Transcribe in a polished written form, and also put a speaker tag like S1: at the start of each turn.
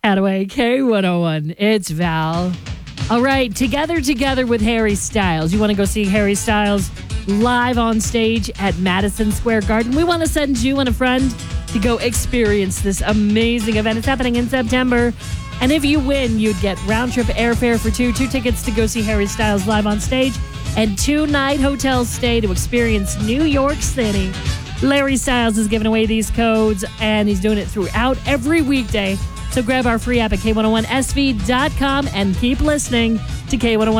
S1: Attaway, K101. It's Val. All right, together with Harry Styles. You want to go see Harry Styles live on stage at Madison Square Garden? We want to send you and a friend to go experience this amazing event. It's happening in September. And if you win, you'd get round-trip airfare for two tickets to go see Harry Styles live on stage, and 2-night hotel stay to experience New York City. Larry Styles is giving away these codes, and he's doing it throughout every weekday. So grab our free app at K101SV.com and keep listening to K101.